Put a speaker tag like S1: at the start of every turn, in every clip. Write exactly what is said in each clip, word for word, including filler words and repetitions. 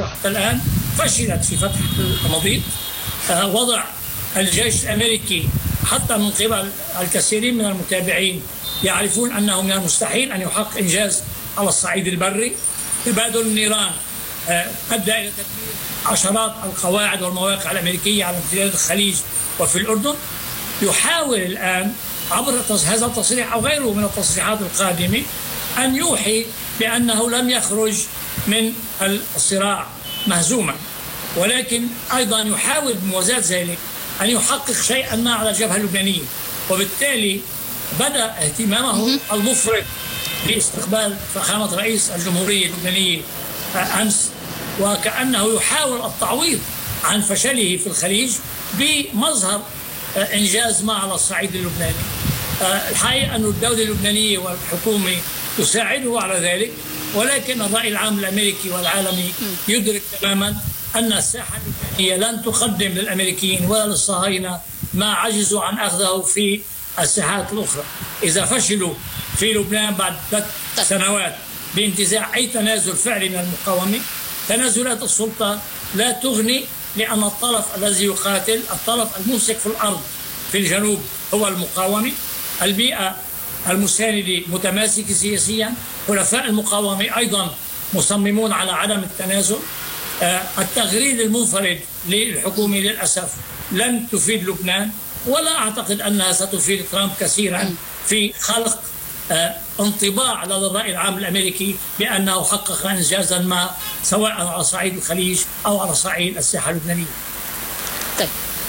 S1: الفترة حتى الآن فشلت في فتح المضيق. وضع الجيش الأمريكي حتى من قبل الكثيرين من المتابعين يعرفون أنه من المستحيل أن يحقق إنجاز على الصعيد البري. تبادل النيران أدى إلى تدمير عشرات القواعد والمواقع الأمريكية على امتداد الخليج وفي الأردن. يحاول الآن عبر هذا التصريح أو غيره من التصريحات القادمة أن يوحي بأنه لم يخرج من الصراع مهزوما، ولكن أيضا يحاول بموازاة ذلك أن يحقق شيئا ما على الجبهة اللبنانية، وبالتالي بدأ اهتمامه المفرط باستقبال فخامة رئيس الجمهورية اللبنانية أمس، وكأنه يحاول التعويض عن فشله في الخليج بمظهر إنجاز ما على الصعيد اللبناني. الحقيقة أن الدولة اللبنانية والحكومة تساعده على ذلك، ولكن الرأي العام الأمريكي والعالمي يدرك تماما أن الساحة اللبنانية لن تقدم للأمريكيين ولا للصهاينة ما عجزوا عن أخذه في الساحات الأخرى. إذا فشلوا في لبنان بعد ثلاث سنوات بانتزاع أي تنازل فعلي من المقاومة، تنازلات السلطة لا تغني، لأن الطرف الذي يقاتل، الطرف الممسك في الأرض في الجنوب هو المقاومة، البيئة المساندة متماسكة سياسيا، حلفاء المقاومة أيضا مصممون على عدم التنازل. التغريد المنفرد للحكومة للأسف لن تفيد لبنان، ولا أعتقد أنها ستفيد ترامب كثيرا في خلق انطباع لدى الرأي العام الأمريكي بأنه حقق إنجازا ما سواء على صعيد الخليج أو على صعيد الساحة اللبنانية.
S2: طيب،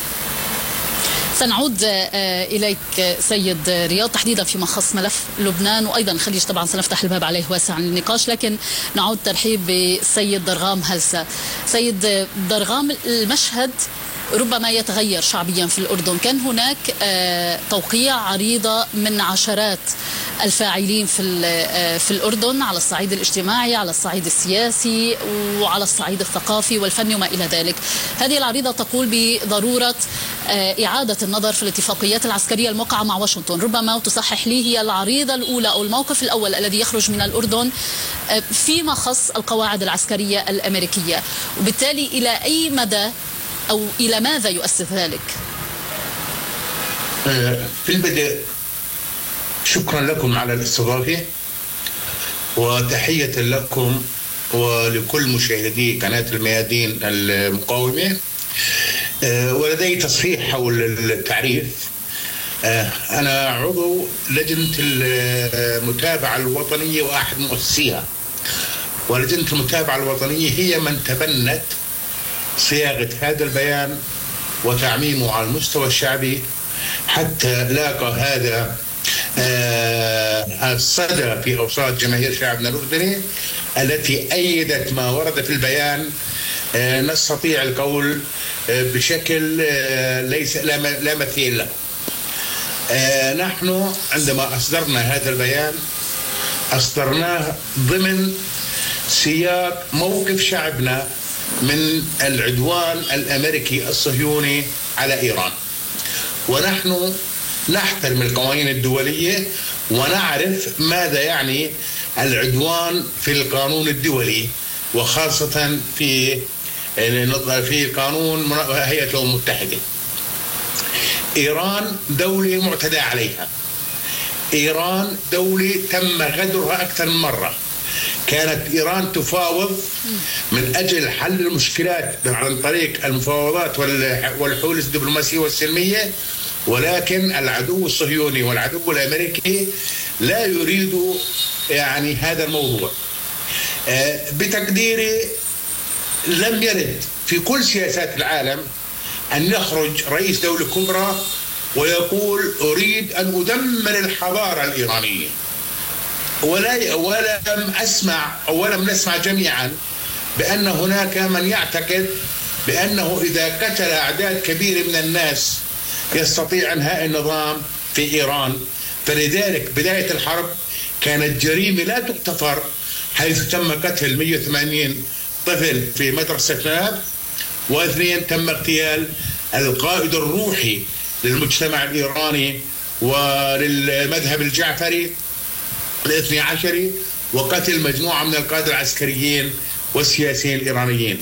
S2: سنعود إليك سيد رياض تحديدا فيما خص ملف لبنان وأيضا الخليج، طبعا سنفتح الباب عليه واسعا للنقاش، لكن نعود ترحيب بالسيد درغام هلسة. سيد درغام، المشهد ربما يتغير شعبيا في الأردن. كان هناك توقيع عريضة من عشرات الفاعلين في في الأردن على الصعيد الاجتماعي، على الصعيد السياسي، وعلى الصعيد الثقافي والفني وما إلى ذلك. هذه العريضة تقول بضرورة إعادة النظر في الاتفاقيات العسكرية الموقعة مع واشنطن. ربما وتصحح لي، هي العريضة الأولى أو الموقف الأول الذي يخرج من الأردن فيما خص القواعد العسكرية الأمريكية، وبالتالي إلى أي مدى أو إلى ماذا يؤثر ذلك؟
S3: في البدء شكرا لكم على الاستضافة، وتحية لكم ولكل مشاهدي قناة الميادين المقاومة. ولدي تصحيح حول التعريف. أنا عضو لجنة المتابعة الوطنية وأحد مؤسسيها، ولجنة المتابعة الوطنية هي من تبنت صياغة هذا البيان وتعميمه على المستوى الشعبي حتى لاقى هذا الصدى في أوساط جماهير شعبنا الأردني التي أيدت ما ورد في البيان. نستطيع القول بشكل ليس لا مثيل له. نحن عندما أصدرنا هذا البيان أصدرناه ضمن سياق موقف شعبنا من العدوان الأمريكي الصهيوني على إيران، ونحن نحترم القوانين الدولية ونعرف ماذا يعني العدوان في القانون الدولي، وخاصة في في قانون هيئة الأمم المتحدة. إيران دولة معتدى عليها، إيران دولة تم غدرها أكثر من مرة. كانت إيران تفاوض من أجل حل المشكلات عن طريق المفاوضات والحلول الدبلوماسية والسلمية، ولكن العدو الصهيوني والعدو الأمريكي لا يريدوا يعني هذا الموضوع. بتقديري لم يرد في كل سياسات العالم أن يخرج رئيس دولة كبرى ويقول أريد أن أدمر الحضارة الإيرانية. ولا ولم أسمع أو ولم نسمع جميعا بأن هناك من يعتقد بأنه إذا قتل أعداد كبيرة من الناس يستطيع إنهاء النظام في إيران. فلذلك بداية الحرب كانت جريمة لا تغتفر، حيث تم قتل مئة وثمانين طفل في مدرسة ناب، واثنين تم اغتيال القائد الروحي للمجتمع الإيراني وللمذهب الجعفري الاثني عشري، وقتل مجموعة من القادة العسكريين والسياسيين الإيرانيين.